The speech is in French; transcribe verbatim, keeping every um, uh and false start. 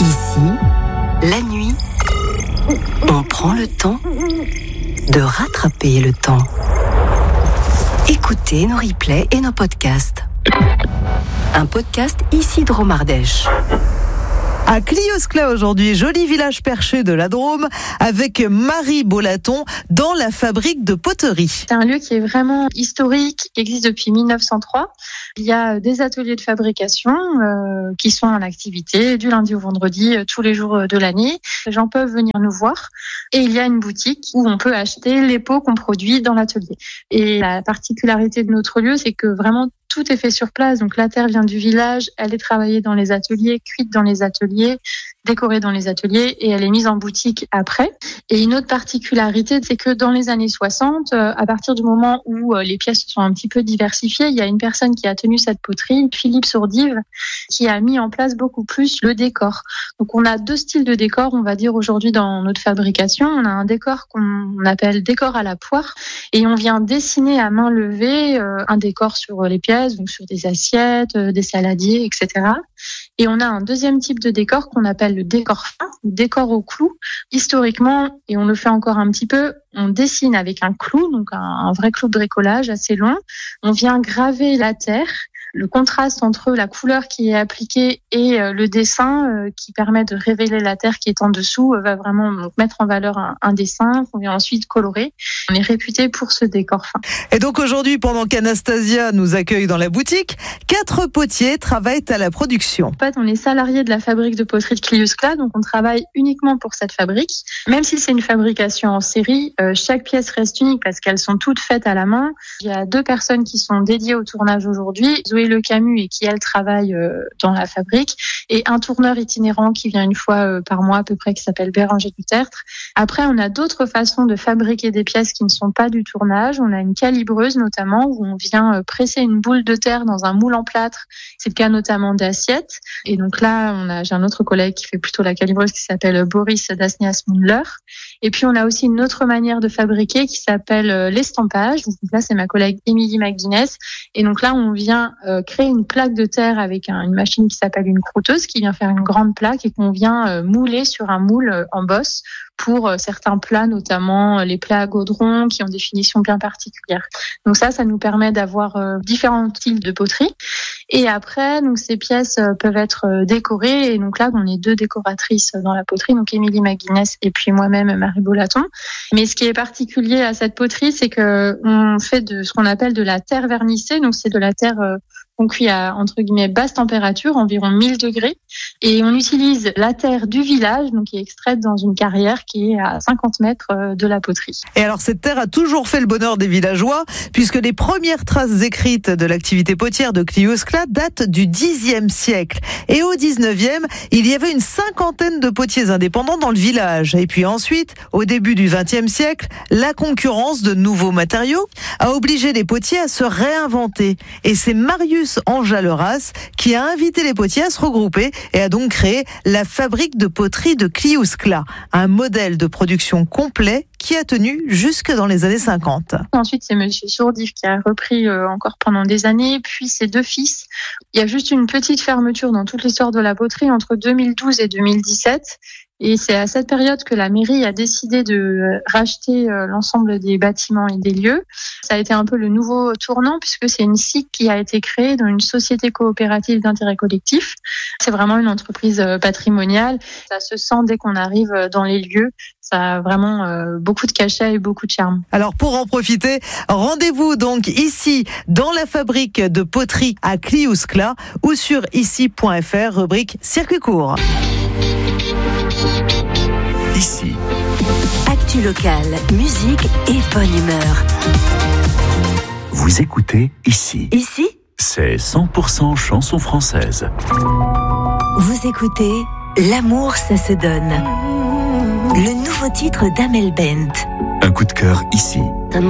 Ici, la nuit, on prend le temps de rattraper le temps. Écoutez nos replays et nos podcasts. Un podcast ici Drôme-Ardèche. À Clios-Clas aujourd'hui, joli village perché de la Drôme, avec Marie Bolaton dans la fabrique de poterie. C'est un lieu qui est vraiment historique, qui existe depuis mille neuf cent trois. Il y a des ateliers de fabrication euh, qui sont en activité du lundi au vendredi, euh, tous les jours de l'année. Les gens peuvent venir nous voir. Et il y a une boutique où on peut acheter les pots qu'on produit dans l'atelier. Et la particularité de notre lieu, c'est que vraiment tout est fait sur place. Donc la terre vient du village, elle est travaillée dans les ateliers, cuite dans les ateliers, décorée dans les ateliers et elle est mise en boutique après. Et une autre particularité, c'est que dans les années soixante, à partir du moment où les pièces sont un petit peu diversifiées, il y a une personne qui a tenu cette poterie, Philippe Sourdive, qui a mis en place beaucoup plus le décor. Donc on a deux styles de décor, on va dire aujourd'hui dans notre fabrication. On a un décor qu'on appelle décor à la poire et on vient dessiner à main levée un décor sur les pièces, donc sur des assiettes, des saladiers, et cetera. Et on a un deuxième type de décor qu'on appelle le décor fin, ou décor au clou. Historiquement, et on le fait encore un petit peu, on dessine avec un clou, donc un, un vrai clou de bricolage assez long. On vient graver la terre. Le contraste entre la couleur qui est appliquée et le dessin qui permet de révéler la terre qui est en dessous va vraiment mettre en valeur un, un dessin qu'on vient ensuite colorer. On est réputé pour ce décor fin. Et donc aujourd'hui, pendant qu'Anastasia nous accueille dans la boutique, quatre potiers travaillent à la production. En fait, on est salariés de la fabrique de poterie de Clios-Clas, donc on travaille uniquement pour cette fabrique. Même si c'est une fabrication en série, euh, chaque pièce reste unique parce qu'elles sont toutes faites à la main. Il y a deux personnes qui sont dédiées au tournage aujourd'hui. Zoé Le Camus et qui elle travaille euh, dans la fabrique et un tourneur itinérant qui vient une fois euh, par mois à peu près qui s'appelle Béranger Dutertre. Après on a d'autres façons de fabriquer des pièces qui ne sont pas du tournage. On a une calibreuse notamment où on vient euh, presser une boule de terre dans un moule en plâtre. C'est le cas notamment d'assiettes et donc là on a j'ai un autre collègue qui fait plutôt la calibreuse qui s'appelle Boris Dasnias Mundler. Et puis on a aussi une autre manière de fabriquer qui s'appelle euh, l'estampage. Donc là c'est ma collègue Émilie McGuinness et donc là on vient euh, créer une plaque de terre avec un, une machine qui s'appelle une croûteuse qui vient faire une grande plaque et qu'on vient euh, mouler sur un moule euh, en bosse pour euh, certains plats, notamment euh, les plats à gaudron qui ont des finitions bien particulières. Donc ça, ça nous permet d'avoir euh, différents styles de poterie. Et après, donc ces pièces euh, peuvent être euh, décorées. Et donc là, on est deux décoratrices dans la poterie, donc Émilie McGuinness et puis moi-même Marie Bolaton. Mais ce qui est particulier à cette poterie, c'est que on fait de ce qu'on appelle de la terre vernissée. Donc c'est de la terre euh, on cuit à, entre guillemets, basse température, environ mille degrés. Et on utilise la terre du village, donc qui est extraite dans une carrière qui est à cinquante mètres de la poterie. Et alors, cette terre a toujours fait le bonheur des villageois, puisque les premières traces écrites de l'activité potière de Clios-Clas datent du dixième siècle. Et au dix-neuvième, il y avait une cinquantaine de potiers indépendants dans le village. Et puis ensuite, au début du vingtième siècle, la concurrence de nouveaux matériaux a obligé les potiers à se réinventer. Et c'est Marius Enjolras qui a invité les potiers à se regrouper et a donc créé la fabrique de poterie de Clios-Clas, un modèle de production complet qui a tenu jusque dans les années cinquante. Ensuite, c'est Monsieur Sourdive qui a repris euh, encore pendant des années, puis ses deux fils. Il y a juste une petite fermeture dans toute l'histoire de la poterie entre deux mille douze et deux mille dix-sept. Et c'est à cette période que la mairie a décidé de racheter l'ensemble des bâtiments et des lieux. Ça a été un peu le nouveau tournant puisque c'est une S I C qui a été créée dans une société coopérative d'intérêt collectif. C'est vraiment une entreprise patrimoniale. Ça se sent dès qu'on arrive dans les lieux. Ça a vraiment euh, beaucoup de cachet et beaucoup de charme. Alors pour en profiter, rendez-vous donc ici dans la fabrique de poterie à Clios-Clas ou sur ici point f r, rubrique circuit court. Ici. Actu locale, musique et bonne humeur. Vous écoutez Ici. Ici, c'est cent pour cent chanson française. vous écoutez L'amour, ça se donne. Le nouveau titre d'Amel Bent. Un coup de cœur ici.